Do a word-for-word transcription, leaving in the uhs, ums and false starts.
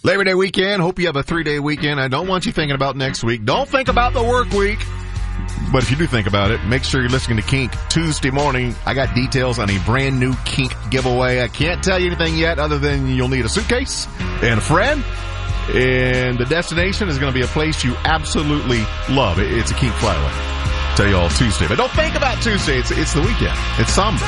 Labor Day weekend. Hope you have a three-day weekend. I don't want you thinking about next week. Don't think about the work week. But if you do think about it, make sure you're listening to Kink Tuesday morning. I got details on a brand new Kink giveaway. I can't tell you anything yet other than you'll need a suitcase and a friend. And the destination is going to be a place you absolutely love. It's a Kink flyaway. Tell you all Tuesday. But don't think about Tuesday. It's, it's the weekend. It's somber.